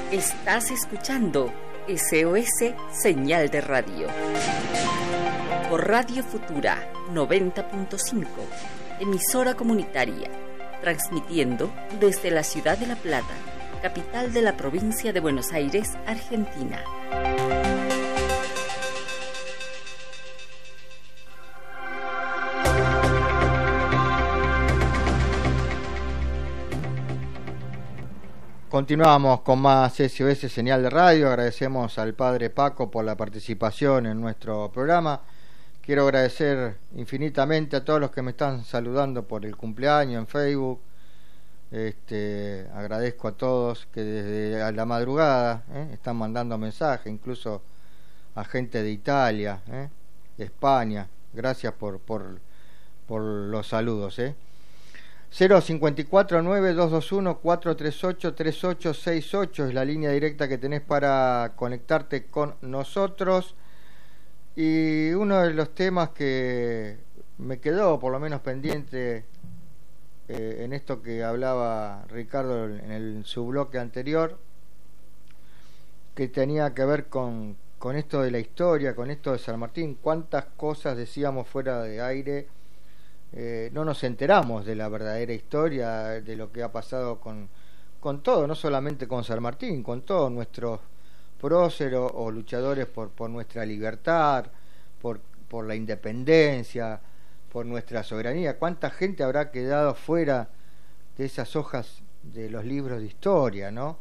Estás escuchando SOS Señal de Radio. Por Radio Futura 90.5, emisora comunitaria, transmitiendo desde la ciudad de La Plata, capital de la provincia de Buenos Aires, Argentina. Continuamos con más SOS Señal de Radio. Agradecemos al Padre Paco por la participación en nuestro programa. Quiero agradecer infinitamente a todos los que me están saludando por el cumpleaños en Facebook. Agradezco a todos que desde a la madrugada están mandando mensajes, incluso a gente de Italia, de España. Gracias por los saludos. 054-9221-438-3868 es la línea directa que tenés para conectarte con nosotros. Y uno de los temas que me quedó por lo menos pendiente en esto que hablaba Ricardo en su bloque anterior, que tenía que ver con esto de la historia, con esto de San Martín. Cuántas cosas decíamos fuera de aire. No nos enteramos de la verdadera historia, de lo que ha pasado con todo, no solamente con San Martín, con todos nuestros próceros o luchadores por nuestra libertad, por la independencia, por nuestra soberanía. ¿Cuánta gente habrá quedado fuera de esas hojas de los libros de historia, no?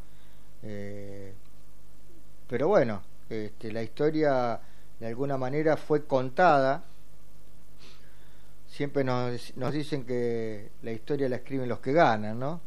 Pero bueno, la historia de alguna manera fue contada. Siempre nos dicen que la historia la escriben los que ganan, ¿no?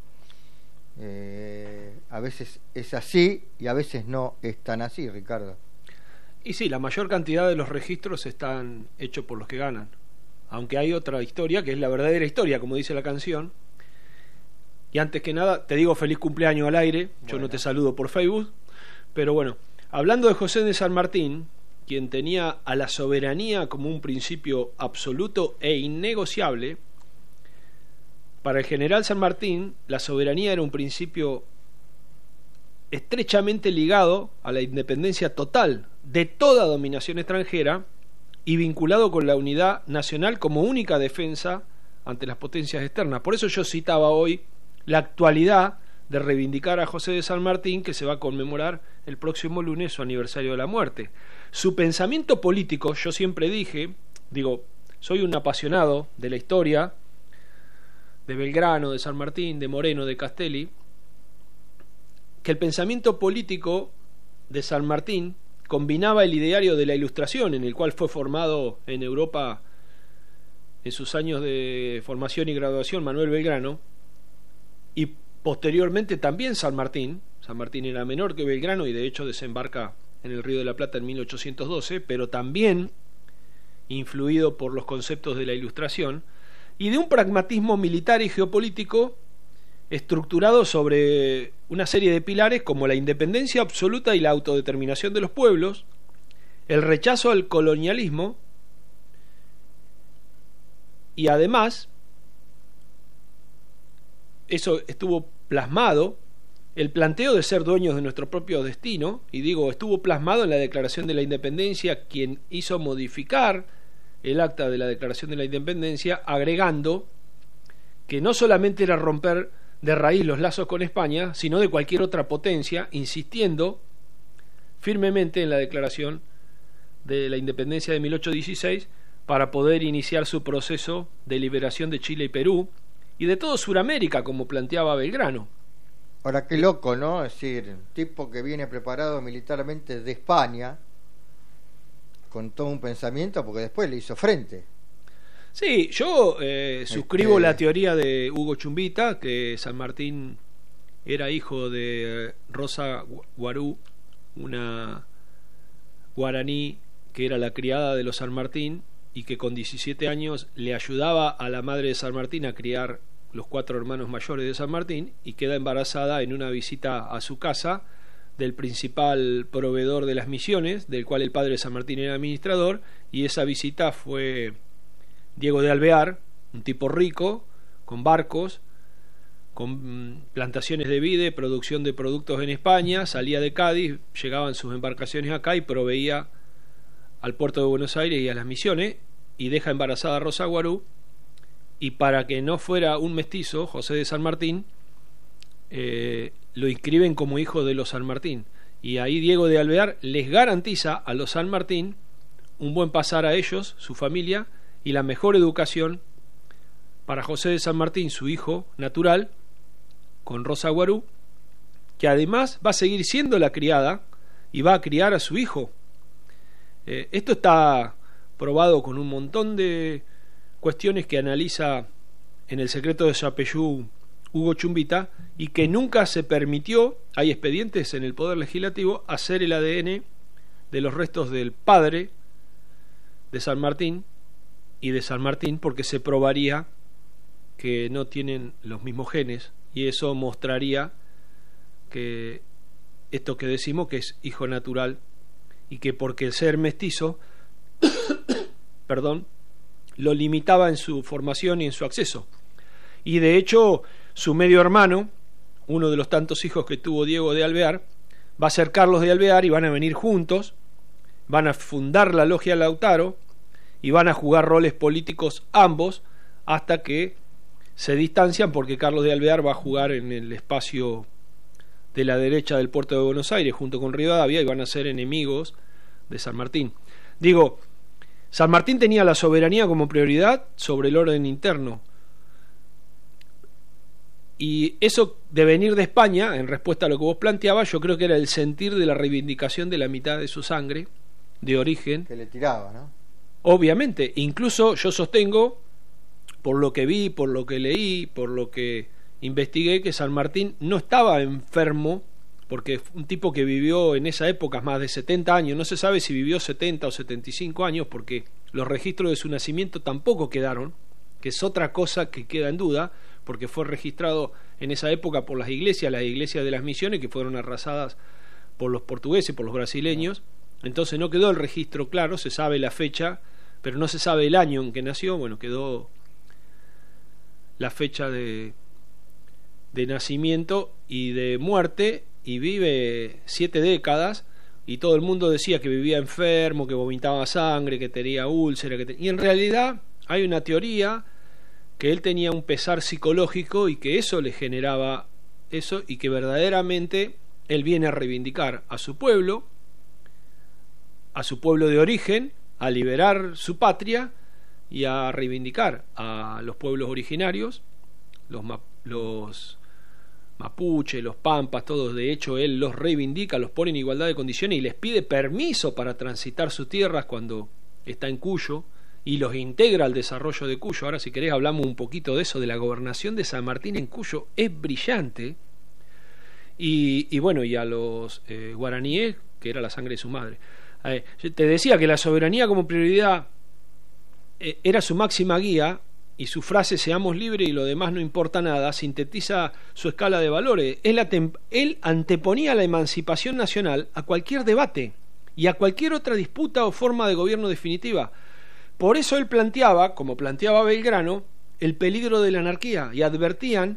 A veces es así y a veces no es tan así, Ricardo. Y sí, la mayor cantidad de los registros están hechos por los que ganan. Aunque hay otra historia que es la verdadera historia, como dice la canción. Y antes que nada, te digo feliz cumpleaños al aire. Yo no te saludo por Facebook. Pero bueno, hablando de José de San Martín, quien tenía a la soberanía como un principio absoluto e innegociable, para el general San Martín, la soberanía era un principio estrechamente ligado a la independencia total de toda dominación extranjera y vinculado con la unidad nacional como única defensa ante las potencias externas. Por eso yo citaba hoy la actualidad de reivindicar a José de San Martín, que se va a conmemorar el próximo lunes su aniversario de la muerte. Su pensamiento político, yo siempre soy un apasionado de la historia, de Belgrano, de San Martín, de Moreno, de Castelli, que el pensamiento político de San Martín combinaba el ideario de la Ilustración, en el cual fue formado en Europa en sus años de formación y graduación Manuel Belgrano, y posteriormente también San Martín. San Martín era menor que Belgrano y de hecho desembarca en el Río de la Plata en 1812, pero también influido por los conceptos de la Ilustración y de un pragmatismo militar y geopolítico estructurado sobre una serie de pilares como la independencia absoluta y la autodeterminación de los pueblos, el rechazo al colonialismo y además eso estuvo plasmado, el planteo de ser dueños de nuestro propio destino, y estuvo plasmado en la Declaración de la Independencia, quien hizo modificar el acta de la Declaración de la Independencia, agregando que no solamente era romper de raíz los lazos con España, sino de cualquier otra potencia, insistiendo firmemente en la Declaración de la Independencia de 1816 para poder iniciar su proceso de liberación de Chile y Perú, y de todo Sudamérica, como planteaba Belgrano. Ahora, qué loco, ¿no? Es decir, un tipo que viene preparado militarmente de España, con todo un pensamiento, porque después le hizo frente. Sí, yo suscribo la teoría de Hugo Chumbita, que San Martín era hijo de Rosa Guarú, una guaraní que era la criada de los San Martín, y que con 17 años le ayudaba a la madre de San Martín a criar los 4 hermanos mayores de San Martín, y queda embarazada en una visita a su casa del principal proveedor de las misiones, del cual el padre de San Martín era administrador, y esa visita fue Diego de Alvear, un tipo rico, con barcos, con plantaciones de vide, producción de productos en España, salía de Cádiz, llegaban sus embarcaciones acá y proveía al puerto de Buenos Aires y a las Misiones, y deja embarazada a Rosa Guarú, y para que no fuera un mestizo, José de San Martín, lo inscriben como hijo de los San Martín, y ahí Diego de Alvear les garantiza a los San Martín un buen pasar a ellos, su familia, y la mejor educación para José de San Martín, su hijo natural, con Rosa Guarú, que además va a seguir siendo la criada y va a criar a su hijo. Esto está probado con un montón de cuestiones que analiza en El secreto de Yapeyú Hugo Chumbita, y que nunca se permitió, hay expedientes en el Poder Legislativo, hacer el ADN de los restos del padre de San Martín y de San Martín, porque se probaría que no tienen los mismos genes, y eso mostraría que esto que decimos que es hijo natural, y que porque el ser mestizo perdón, lo limitaba en su formación y en su acceso. Y de hecho su medio hermano, uno de los tantos hijos que tuvo Diego de Alvear, va a ser Carlos de Alvear, y van a venir juntos, van a fundar la logia Lautaro y van a jugar roles políticos ambos, hasta que se distancian, porque Carlos de Alvear va a jugar en el espacio de la derecha del puerto de Buenos Aires junto con Rivadavia, y van a ser enemigos de San Martín. Digo, San Martín tenía la soberanía como prioridad sobre el orden interno, y eso de venir de España, en respuesta a lo que vos planteabas, yo creo que era el sentir de la reivindicación de la mitad de su sangre de origen que le tiraba, ¿no? Obviamente, incluso yo sostengo, por lo que vi, por lo que leí, por lo que investigué, que San Martín no estaba enfermo, porque un tipo que vivió en esa época más de 70 años, no se sabe si vivió 70 o 75 años, porque los registros de su nacimiento tampoco quedaron, que es otra cosa que queda en duda, porque fue registrado en esa época por las iglesias de las Misiones, que fueron arrasadas por los portugueses, por los brasileños. Entonces no quedó el registro claro, se sabe la fecha, pero no se sabe el año en que nació. Bueno, quedó la fecha de nacimiento y de muerte, y vive 7 décadas, y todo el mundo decía que vivía enfermo, que vomitaba sangre, que tenía úlcera, y en realidad hay una teoría que él tenía un pesar psicológico y que eso le generaba eso, y que verdaderamente él viene a reivindicar a su pueblo de origen, a liberar su patria y a reivindicar a los pueblos originarios, los mapuche, los pampas, todos. De hecho él los reivindica, los pone en igualdad de condiciones y les pide permiso para transitar sus tierras cuando está en Cuyo, y los integra al desarrollo de Cuyo. Ahora, si querés, hablamos un poquito de eso, de la gobernación de San Martín en Cuyo. Es brillante. Y bueno, y a los guaraníes, que era la sangre de su madre. Te decía que la soberanía como prioridad era su máxima guía, y su frase "seamos libres y lo demás no importa nada" sintetiza su escala de valores. Él anteponía la emancipación nacional a cualquier debate y a cualquier otra disputa o forma de gobierno definitiva. Por eso él planteaba, como planteaba Belgrano, el peligro de la anarquía, y advertían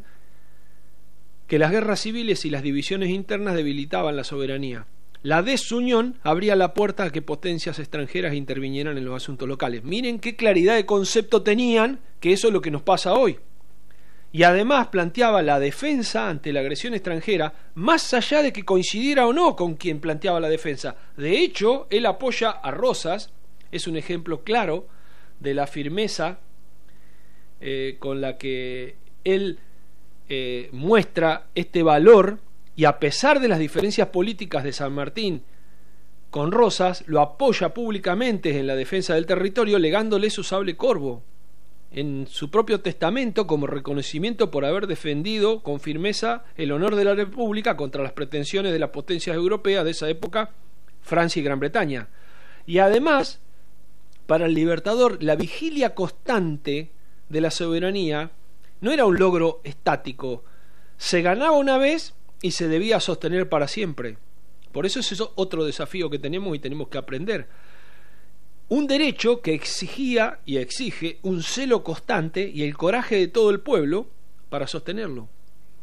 que las guerras civiles y las divisiones internas debilitaban la soberanía. La desunión abría la puerta a que potencias extranjeras intervinieran en los asuntos locales. Miren qué claridad de concepto tenían, que eso es lo que nos pasa hoy. Y además planteaba la defensa ante la agresión extranjera, más allá de que coincidiera o no con quien planteaba la defensa. De hecho, él apoya a Rosas, es un ejemplo claro de la firmeza con la que él muestra este valor, y a pesar de las diferencias políticas de San Martín con Rosas, lo apoya públicamente en la defensa del territorio, legándole su sable corvo en su propio testamento como reconocimiento por haber defendido con firmeza el honor de la República contra las pretensiones de las potencias europeas de esa época, Francia y Gran Bretaña. Y además, para el Libertador, la vigilia constante de la soberanía no era un logro estático, se ganaba una vez y se debía sostener para siempre. Por eso es otro desafío que tenemos y tenemos que aprender. Un derecho que exigía y exige un celo constante y el coraje de todo el pueblo para sostenerlo.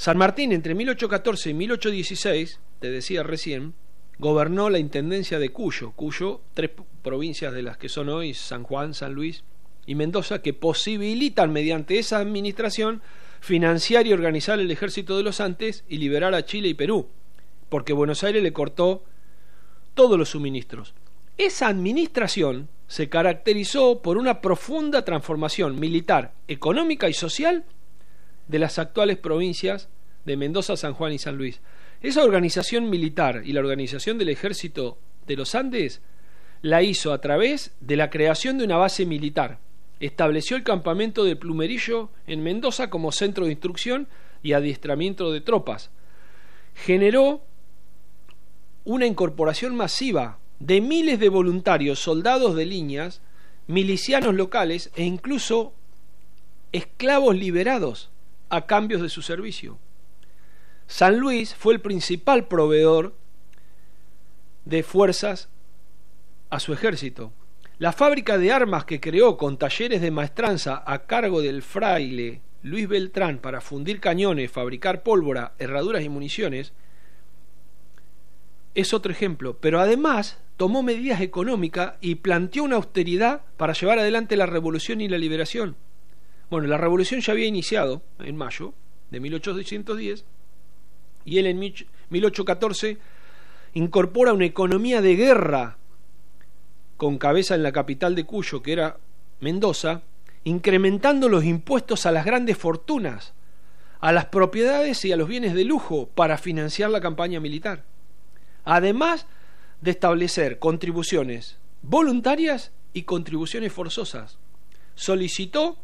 San Martín entre 1814 y 1816, te decía recién, gobernó la intendencia de Cuyo, 3 provincias de las que son hoy San Juan, San Luis y Mendoza, que posibilitan mediante esa administración financiar y organizar el ejército de los Andes y liberar a Chile y Perú, porque Buenos Aires le cortó todos los suministros. Esa administración se caracterizó por una profunda transformación militar, económica y social de las actuales provincias de Mendoza, San Juan y San Luis. Esa organización militar y la organización del ejército de los Andes la hizo a través de la creación de una base militar. Estableció el campamento de Plumerillo en Mendoza como centro de instrucción y adiestramiento de tropas. Generó una incorporación masiva de miles de voluntarios, soldados de líneas, milicianos locales e incluso esclavos liberados a cambio de su servicio. San Luis fue el principal proveedor de fuerzas a su ejército. La fábrica de armas que creó con talleres de maestranza a cargo del fraile Luis Beltrán para fundir cañones, fabricar pólvora, herraduras y municiones es otro ejemplo, pero además tomó medidas económicas y planteó una austeridad para llevar adelante la revolución y la liberación. Bueno, la revolución ya había iniciado en mayo de 1810 y él en 1814 incorpora una economía de guerra con cabeza en la capital de Cuyo, que era Mendoza, incrementando los impuestos a las grandes fortunas, a las propiedades y a los bienes de lujo para financiar la campaña militar, además de establecer contribuciones voluntarias y contribuciones forzosas. Solicitó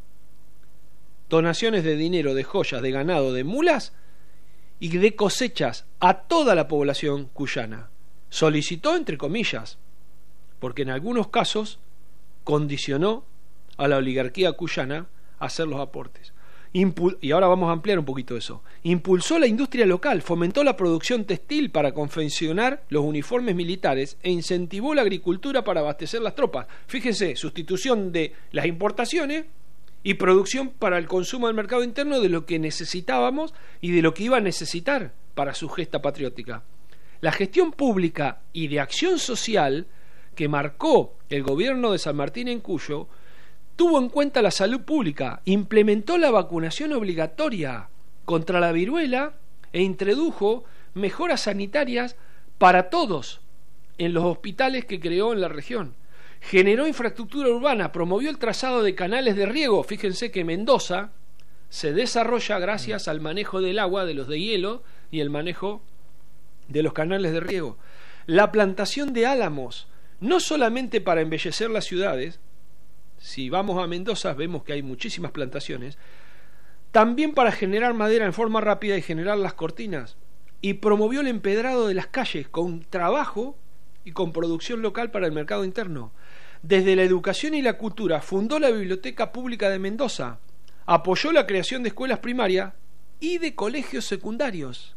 donaciones de dinero, de joyas, de ganado, de mulas y de cosechas a toda la población cuyana. Solicitó entre comillas, porque en algunos casos condicionó a la oligarquía cuyana a hacer los aportes. Y ahora vamos a ampliar un poquito eso. Impulsó la industria local, fomentó la producción textil para confeccionar los uniformes militares e incentivó la agricultura para abastecer las tropas. Fíjense, sustitución de las importaciones y producción para el consumo del mercado interno de lo que necesitábamos y de lo que iba a necesitar para su gesta patriótica. La gestión pública y de acción social que marcó el gobierno de San Martín en Cuyo tuvo en cuenta la salud pública, implementó la vacunación obligatoria contra la viruela e introdujo mejoras sanitarias para todos en los hospitales que creó en la región. Generó infraestructura urbana, promovió el trazado de canales de riego. Fíjense que Mendoza se desarrolla gracias al manejo del agua, de los de hielo y el manejo de los canales de riego. La plantación de álamos, no solamente para embellecer las ciudades. Si vamos a Mendoza vemos que hay muchísimas plantaciones, también para generar madera en forma rápida y generar las cortinas, y promovió el empedrado de las calles con trabajo y con producción local para el mercado interno. Desde la educación y la cultura fundó la Biblioteca Pública de Mendoza, apoyó la creación de escuelas primarias y de colegios secundarios.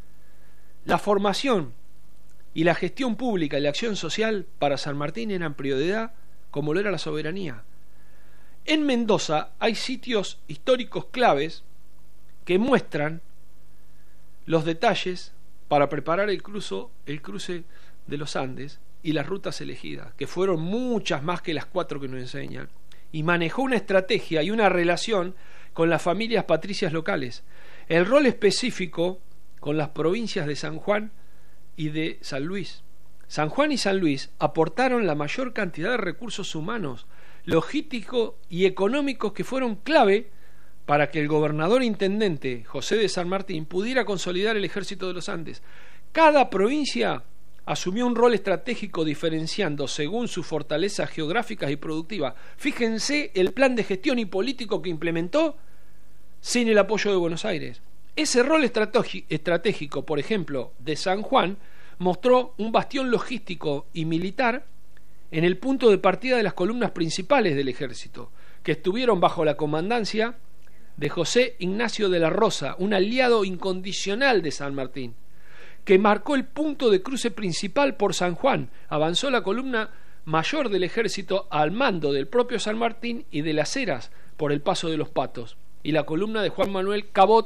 La formación y la gestión pública y la acción social para San Martín eran prioridad, como lo era la soberanía. En Mendoza hay sitios históricos claves que muestran los detalles para preparar el cruce de los Andes y las rutas elegidas, que fueron muchas más que las 4 que nos enseñan, y manejó una estrategia y una relación con las familias patricias locales, el rol específico con las provincias de San Juan y de San Luis. San Juan y San Luis aportaron la mayor cantidad de recursos humanos, logísticos y económicos que fueron clave para que el gobernador intendente José de San Martín pudiera consolidar el ejército de los Andes. Cada provincia asumió un rol estratégico diferenciando según sus fortalezas geográficas y productivas. Fíjense el plan de gestión y político que implementó sin el apoyo de Buenos Aires. Ese rol estratégico, por ejemplo, de San Juan, mostró un bastión logístico y militar en el punto de partida de las columnas principales del ejército, que estuvieron bajo la comandancia de José Ignacio de la Rosa, un aliado incondicional de San Martín, que marcó el punto de cruce principal por San Juan. Avanzó la columna mayor del ejército al mando del propio San Martín y de las Heras por el paso de los Patos, y la columna de Juan Manuel Cabot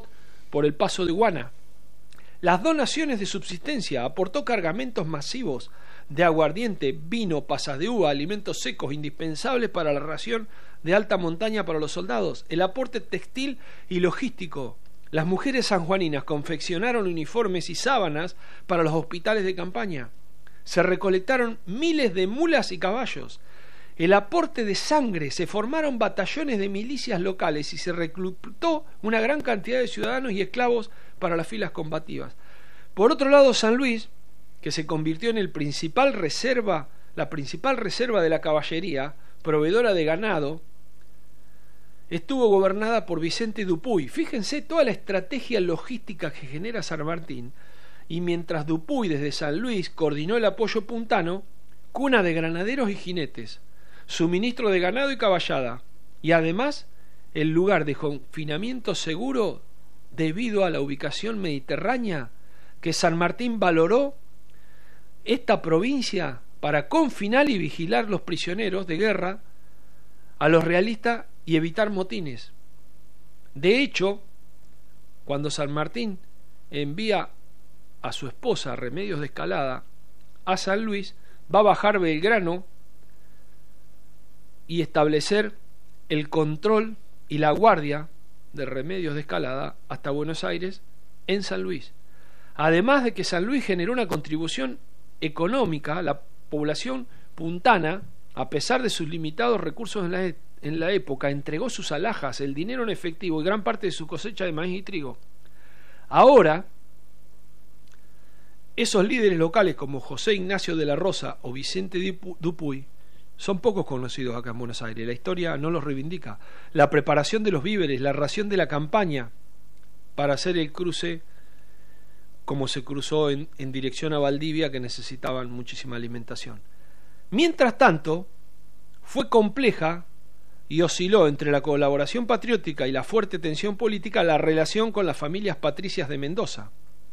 por el paso de Guana. Las donaciones de subsistencia, aportó cargamentos masivos de aguardiente, vino, pasas de uva, alimentos secos indispensables para la ración de alta montaña para los soldados, el aporte textil y logístico. Las mujeres sanjuaninas confeccionaron uniformes y sábanas para los hospitales de campaña. Se recolectaron miles de mulas y caballos. El aporte de sangre, se formaron batallones de milicias locales y se reclutó una gran cantidad de ciudadanos y esclavos para las filas combativas. Por otro lado, San Luis, que se convirtió en la principal reserva de la caballería, proveedora de ganado, estuvo gobernada por Vicente Dupuy. Fíjense toda la estrategia logística que genera San Martín, y mientras Dupuy desde San Luis coordinó el apoyo puntano, cuna de granaderos y jinetes, suministro de ganado y caballada, y además el lugar de confinamiento seguro debido a la ubicación mediterránea que San Martín valoró esta provincia para confinar y vigilar los prisioneros de guerra, a los realistas y evitar motines. De hecho, cuando San Martín envía a su esposa Remedios de Escalada a San Luis, va a bajar Belgrano y establecer el control y la guardia de Remedios de Escalada hasta Buenos Aires en San Luis. Además de que San Luis generó una contribución económica, la población puntana, a pesar de sus limitados recursos en la época, entregó sus alhajas, el dinero en efectivo y gran parte de su cosecha de maíz y trigo. Ahora, esos líderes locales como José Ignacio de la Rosa o Vicente Dupuy son pocos conocidos acá en Buenos Aires. La historia no los reivindica. La preparación de los víveres, la ración de la campaña para hacer el cruce, como se cruzó en dirección a Valdivia, que necesitaban muchísima alimentación. Mientras tanto, fue compleja y osciló entre la colaboración patriótica y la fuerte tensión política la relación con las familias patricias de Mendoza.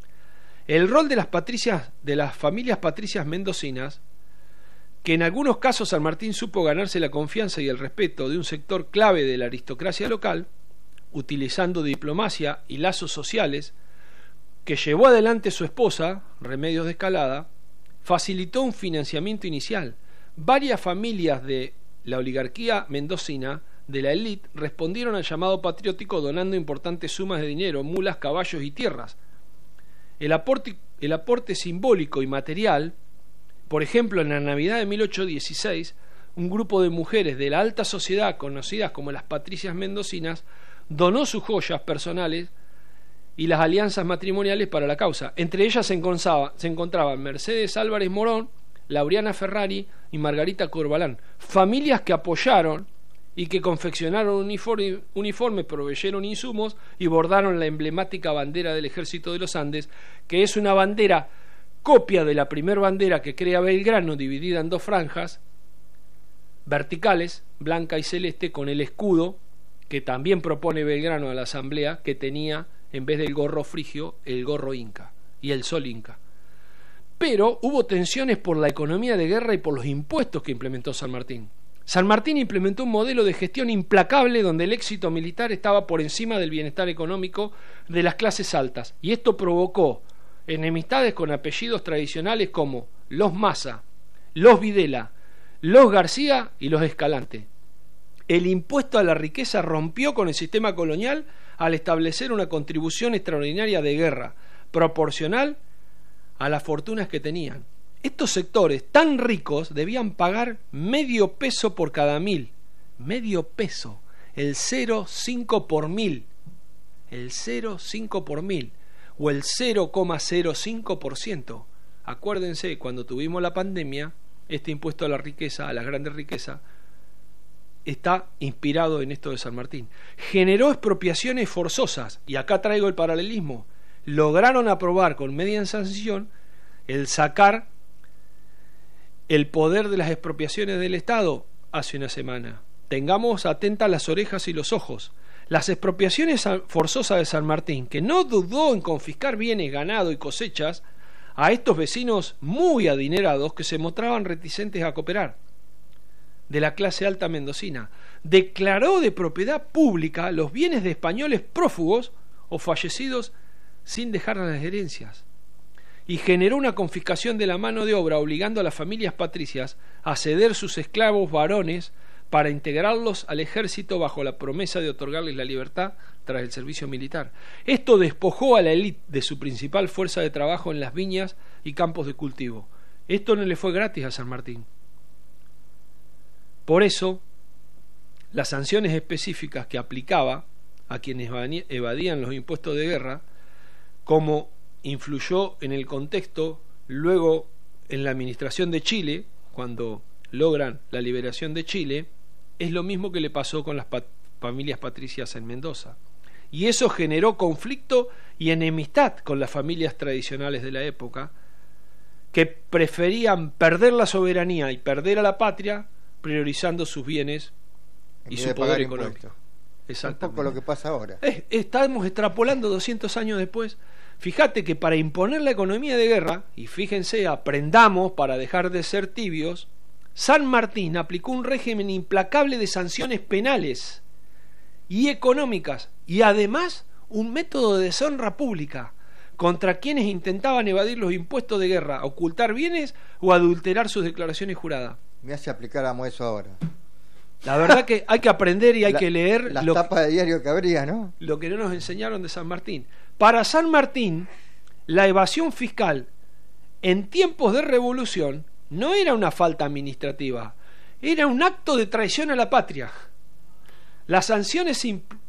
El rol de las familias patricias mendocinas, que en algunos casos San Martín supo ganarse la confianza y el respeto de un sector clave de la aristocracia local, utilizando diplomacia y lazos sociales, que llevó adelante su esposa, Remedios de Escalada, facilitó un financiamiento inicial. Varias familias de la oligarquía mendocina, de la élite, respondieron al llamado patriótico donando importantes sumas de dinero, mulas, caballos y tierras. El aporte simbólico y material, por ejemplo, en la Navidad de 1816, un grupo de mujeres de la alta sociedad, conocidas como las patricias mendocinas, donó sus joyas personales y las alianzas matrimoniales para la causa. Entre ellas se encontraban Mercedes Álvarez Morón, Laureana Ferrari y Margarita Corbalán, familias que apoyaron y que confeccionaron uniformes, proveyeron insumos y bordaron la emblemática bandera del Ejército de los Andes, que es una bandera copia de la primera bandera que crea Belgrano, dividida en dos franjas verticales, blanca y celeste, con el escudo que también propone Belgrano a la Asamblea, que tenía, en vez del gorro frigio, el gorro inca y el sol inca. Pero hubo tensiones por la economía de guerra y por los impuestos que implementó San Martín. San Martín implementó un modelo de gestión implacable donde el éxito militar estaba por encima del bienestar económico de las clases altas, y esto provocó enemistades con apellidos tradicionales como los Massa, los Videla, los García y los Escalante. El impuesto a la riqueza rompió con el sistema colonial al establecer una contribución extraordinaria de guerra, proporcional a las fortunas que tenían. Estos sectores tan ricos debían pagar medio peso por cada 1000, medio peso, el 0,5 por 1000, el 0,5 por 1000 o el 0,05%. Acuérdense, cuando tuvimos la pandemia, este impuesto a la riqueza, a las grandes riquezas, está inspirado en esto de San Martín. Generó expropiaciones forzosas, y acá traigo el paralelismo. Lograron aprobar con media sanción el sacar el poder de las expropiaciones del Estado hace una semana. Tengamos atentas las orejas y los ojos. Las expropiaciones forzosas de San Martín, que no dudó en confiscar bienes, ganado y cosechas a estos vecinos muy adinerados que se mostraban reticentes a cooperar, de la clase alta mendocina. Declaró de propiedad pública los bienes de españoles prófugos o fallecidos sin dejar las herencias. Y generó una confiscación de la mano de obra, obligando a las familias patricias a ceder sus esclavos varones para integrarlos al ejército bajo la promesa de otorgarles la libertad tras el servicio militar. Esto despojó a la élite de su principal fuerza de trabajo en las viñas y campos de cultivo. Esto no le fue gratis a San Martín. Por eso, las sanciones específicas que aplicaba a quienes evadían los impuestos de guerra, como influyó en el contexto luego en la administración de Chile, cuando logran la liberación de Chile, es lo mismo que le pasó con las familias patricias en Mendoza. Y eso generó conflicto y enemistad con las familias tradicionales de la época, que preferían perder la soberanía y perder a la patria, priorizando sus bienes y su poder económico. Exactamente. Un poco lo que pasa ahora. Estamos extrapolando 200 años después. Fíjate que para imponer la economía de guerra, y fíjense, aprendamos para dejar de ser tibios, San Martín aplicó un régimen implacable de sanciones penales y económicas, y además un método de deshonra pública contra quienes intentaban evadir los impuestos de guerra, ocultar bienes o adulterar sus declaraciones juradas. Mirá si aplicáramos eso ahora. La verdad que hay que aprender y hay que leer las tapas de diario que habría, ¿no? Lo que no nos enseñaron de San Martín. Para San Martín, la evasión fiscal en tiempos de revolución no era una falta administrativa, era un acto de traición a la patria. Las sanciones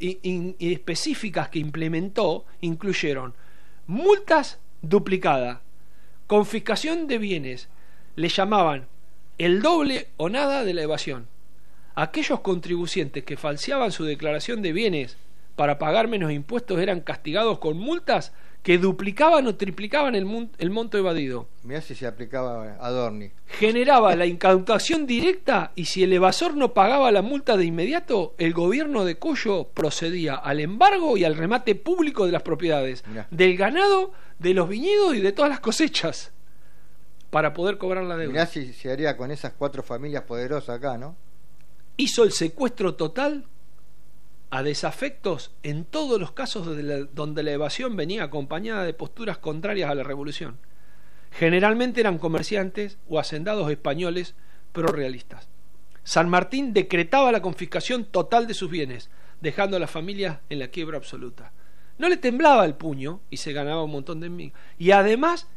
específicas que implementó incluyeron multas duplicadas, confiscación de bienes, le llamaban el doble o nada de la evasión. Aquellos contribuyentes que falseaban su declaración de bienes para pagar menos impuestos eran castigados con multas que duplicaban o triplicaban el monto evadido. Mirá si se aplicaba a Adorni. Generaba la incautación directa, y si el evasor no pagaba la multa de inmediato, el gobierno de Cuyo procedía al embargo y al remate público de las propiedades, del ganado, de los viñedos y de todas las cosechas, para poder cobrar la deuda. Mirá si se haría con esas 4 familias poderosas acá, ¿no? Hizo el secuestro total a desafectos en todos los casos donde la evasión venía acompañada de posturas contrarias a la revolución. Generalmente eran comerciantes o hacendados españoles prorrealistas. San Martín decretaba la confiscación total de sus bienes, dejando a las familias en la quiebra absoluta. No le temblaba el puño y se ganaba un montón de enemigos. Y además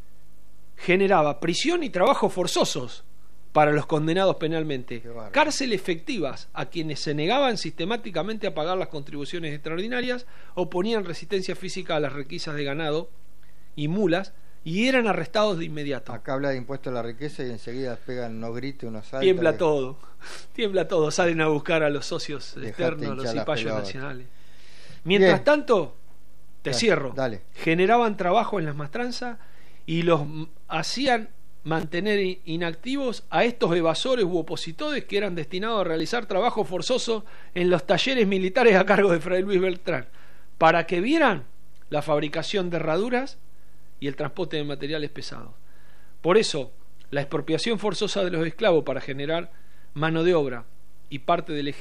generaba prisión y trabajos forzosos para los condenados penalmente, cárceles efectivas a quienes se negaban sistemáticamente a pagar las contribuciones extraordinarias o ponían resistencia física a las requisas de ganado y mulas, y eran arrestados de inmediato. Acá habla de impuesto a la riqueza y enseguida pegan unos gritos, unos saltos. Tiembla todo, salen a buscar a los socios externos, los cipayos nacionales. Mientras tanto, cierro, dale. Generaban trabajo en las maestranzas y los hacían mantener inactivos a estos evasores u opositores que eran destinados a realizar trabajo forzoso en los talleres militares a cargo de Fray Luis Beltrán, para que vieran la fabricación de herraduras y el transporte de materiales pesados. Por eso, la expropiación forzosa de los esclavos para generar mano de obra y parte del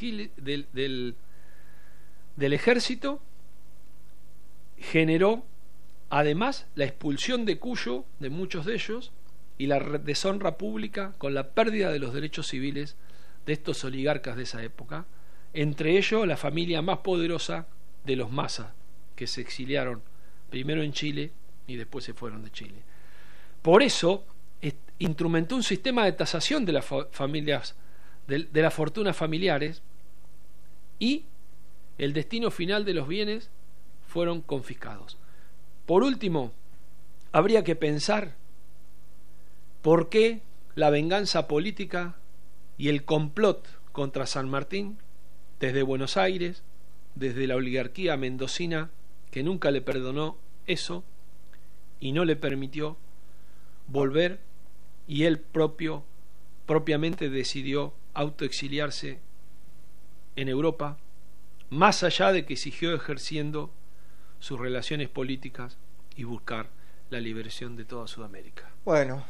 ejército generó además la expulsión de Cuyo, de muchos de ellos, y la deshonra pública con la pérdida de los derechos civiles de estos oligarcas de esa época, entre ellos la familia más poderosa de los Massa, que se exiliaron primero en Chile y después se fueron de Chile. Por eso instrumentó un sistema de tasación de las familias, de las fortunas familiares, y el destino final de los bienes fueron confiscados. Por último, habría que pensar por qué la venganza política y el complot contra San Martín desde Buenos Aires, desde la oligarquía mendocina, que nunca le perdonó eso y no le permitió volver, y él propiamente decidió autoexiliarse en Europa, más allá de que siguió ejerciendo sus relaciones políticas y buscar la liberación de toda Sudamérica. Bueno,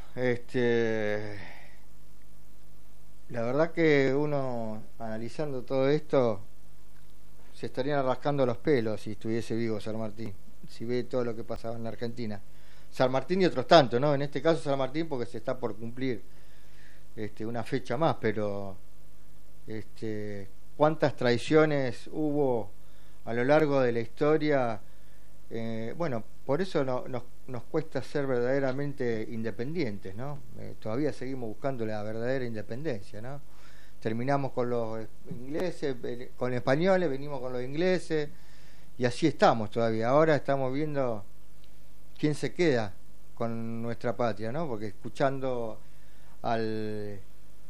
la verdad que uno, analizando todo esto, se estarían rascando los pelos si estuviese vivo San Martín, si ve todo lo que pasaba en la Argentina. San Martín y otros tantos, ¿no? En este caso San Martín porque se está por cumplir una fecha más, pero cuántas traiciones hubo a lo largo de la historia. Bueno, por eso nos cuesta ser verdaderamente independientes, ¿no? Todavía seguimos buscando la verdadera independencia, ¿no? Terminamos con los ingleses, con los españoles, venimos con los ingleses, y así estamos todavía. Ahora estamos viendo quién se queda con nuestra patria, ¿no? Porque escuchando al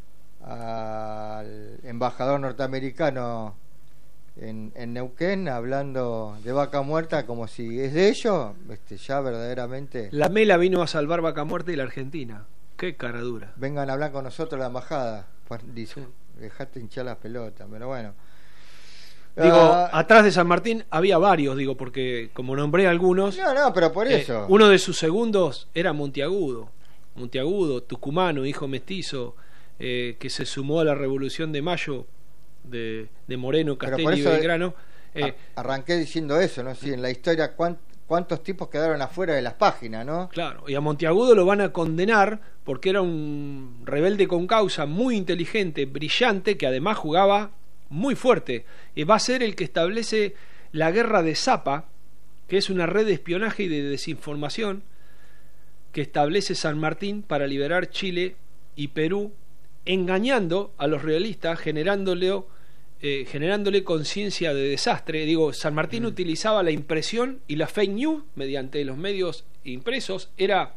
embajador norteamericano en Neuquén hablando de Vaca Muerta como si es de ellos, ya verdaderamente... La Mela vino a salvar Vaca Muerta y la Argentina. Qué cara dura. Vengan a hablar con nosotros la embajada. Pues, dice, Sí. Dejate hinchar las pelotas, pero bueno. Digo, atrás de San Martín había varios, digo, porque como nombré algunos... No, pero por eso. Uno de sus segundos era Monteagudo. Monteagudo, tucumano, hijo mestizo, que se sumó a la Revolución de Mayo de Moreno, Castelli y Belgrano. Arranqué diciendo eso, ¿no? Sí, en la historia cuántos tipos quedaron afuera de las páginas, ¿no? Claro, y a Monteagudo lo van a condenar porque era un rebelde con causa, muy inteligente, brillante, que además jugaba muy fuerte. Y va a ser el que establece la guerra de Zapa, que es una red de espionaje y de desinformación que establece San Martín para liberar Chile y Perú, engañando a los realistas, generándole conciencia de desastre. Digo, San Martín utilizaba la impresión y la fake news mediante los medios impresos. Era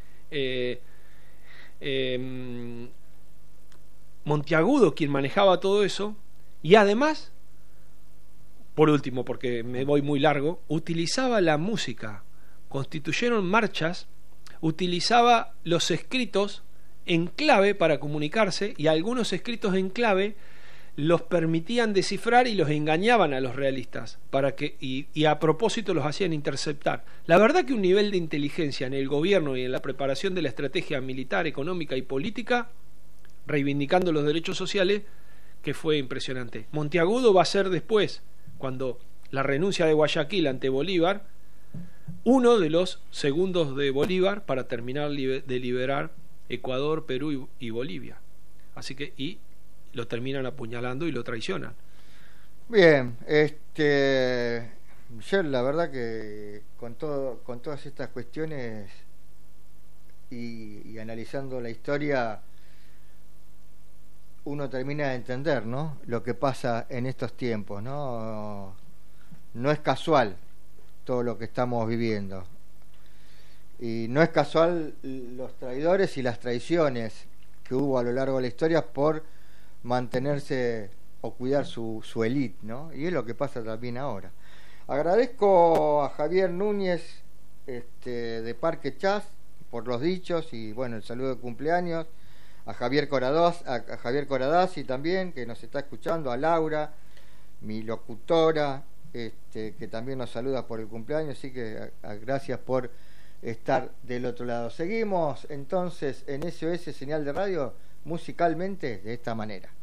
Monteagudo quien manejaba todo eso, y además, por último, porque me voy muy largo, utilizaba la música. Constituyeron marchas, utilizaba los escritos en clave para comunicarse, y algunos escritos en clave los permitían descifrar y los engañaban a los realistas para que y a propósito los hacían interceptar. La verdad que un nivel de inteligencia en el gobierno y en la preparación de la estrategia militar, económica y política, reivindicando los derechos sociales, que fue impresionante. Monteagudo va a ser después, cuando la renuncia de Guayaquil ante Bolívar, uno de los segundos de Bolívar para terminar de liberar Ecuador, Perú y Bolivia. Así que lo terminan apuñalando y lo traicionan. Bien, yo la verdad que con todas estas cuestiones y analizando la historia, uno termina de entender, ¿no?, lo que pasa en estos tiempos, ¿no? No es casual todo lo que estamos viviendo, y no es casual los traidores y las traiciones que hubo a lo largo de la historia por mantenerse o cuidar su élite, ¿no? Y es lo que pasa también ahora. Agradezco a Javier Núñez de Parque Chas por los dichos y bueno, el saludo de cumpleaños, a Javier Coradazzi también, que nos está escuchando, a Laura, mi locutora, que también nos saluda por el cumpleaños, así que gracias por estar del otro lado. Seguimos entonces en SOS Señal de Radio musicalmente de esta manera.